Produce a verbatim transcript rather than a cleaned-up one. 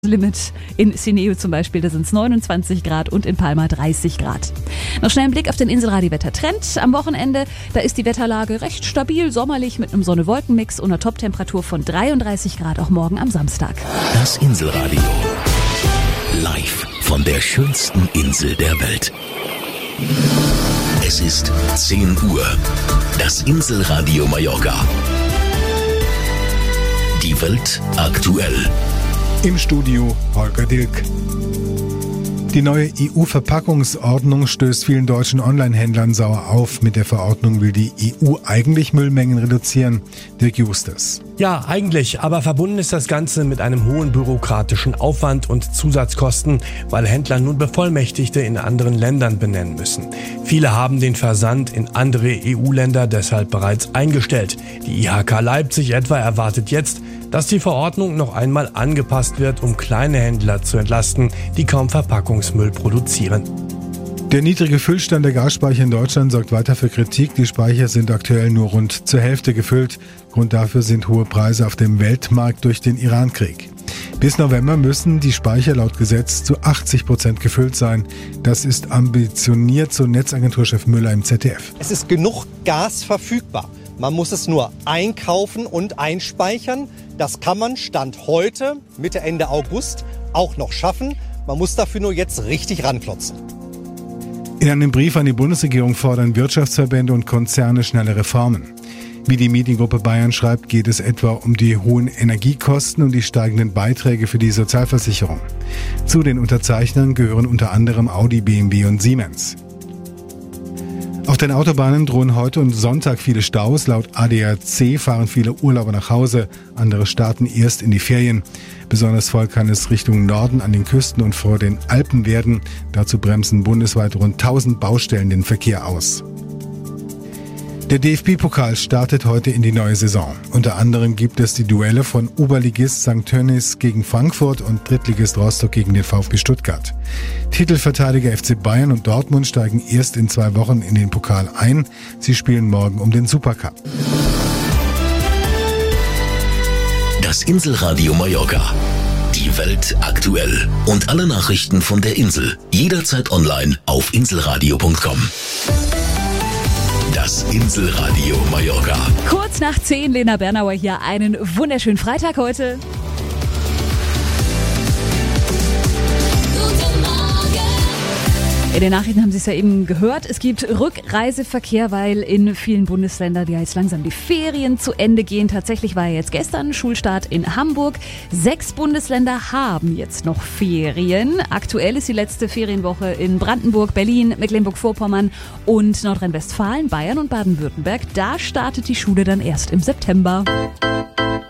Limit in Sineu zum Beispiel, da sind es neunundzwanzig Grad und in Palma dreißig Grad. Noch schnell ein Blick auf den Inselradio-Wettertrend. Am Wochenende, da ist die Wetterlage recht stabil, sommerlich mit einem Sonne-Wolken-Mix und einer Top-Temperatur von dreiunddreißig Grad auch morgen am Samstag. Das Inselradio. Live von der schönsten Insel der Welt. Es ist zehn Uhr. Das Inselradio Mallorca. Die Welt aktuell. Im Studio Holger Dilk. Die neue E U-Verpackungsordnung stößt vielen deutschen Online-Händlern sauer auf. Mit der Verordnung will die E U eigentlich Müllmengen reduzieren. Dirk Justus. Ja, eigentlich, aber verbunden ist das Ganze mit einem hohen bürokratischen Aufwand und Zusatzkosten, weil Händler nun Bevollmächtigte in anderen Ländern benennen müssen. Viele haben den Versand in andere E U-Länder deshalb bereits eingestellt. Die I H K Leipzig etwa erwartet jetzt, dass die Verordnung noch einmal angepasst wird, um kleine Händler zu entlasten, die kaum Verpackungsmüll produzieren. Der niedrige Füllstand der Gasspeicher in Deutschland sorgt weiter für Kritik. Die Speicher sind aktuell nur rund zur Hälfte gefüllt. Grund dafür sind hohe Preise auf dem Weltmarkt durch den Irankrieg. Bis November müssen die Speicher laut Gesetz zu achtzig Prozent gefüllt sein. Das ist ambitioniert, so Netzagenturchef Müller im Z D F. Es ist genug Gas verfügbar. Man muss es nur einkaufen und einspeichern. Das kann man Stand heute, Mitte, Ende August, auch noch schaffen. Man muss dafür nur jetzt richtig ranklotzen. In einem Brief an die Bundesregierung fordern Wirtschaftsverbände und Konzerne schnelle Reformen. Wie die Mediengruppe Bayern schreibt, geht es etwa um die hohen Energiekosten und die steigenden Beiträge für die Sozialversicherung. Zu den Unterzeichnern gehören unter anderem Audi, B M W und Siemens. Auf den Autobahnen drohen heute und Sonntag viele Staus. Laut A D A C fahren viele Urlauber nach Hause, andere starten erst in die Ferien. Besonders voll kann es Richtung Norden an den Küsten und vor den Alpen werden. Dazu bremsen bundesweit rund tausend Baustellen den Verkehr aus. Der D F B-Pokal startet heute in die neue Saison. Unter anderem gibt es die Duelle von Oberligist Sankt Tönnies gegen Frankfurt und Drittligist Rostock gegen den VfB Stuttgart. Titelverteidiger F C Bayern und Dortmund steigen erst in zwei Wochen in den Pokal ein. Sie spielen morgen um den Supercup. Das Inselradio Mallorca. Die Welt aktuell. Und alle Nachrichten von der Insel. Jederzeit online auf inselradio punkt com. Das Inselradio Mallorca. Kurz nach zehn, Lena Bernauer hier. Einen wunderschönen Freitag heute. In den Nachrichten haben Sie es ja eben gehört. Es gibt Rückreiseverkehr, weil in vielen Bundesländern ja jetzt langsam die Ferien zu Ende gehen. Tatsächlich war ja jetzt gestern Schulstart in Hamburg. Sechs Bundesländer haben jetzt noch Ferien. Aktuell ist die letzte Ferienwoche in Brandenburg, Berlin, Mecklenburg-Vorpommern und Nordrhein-Westfalen, Bayern und Baden-Württemberg. Da startet die Schule dann erst im September.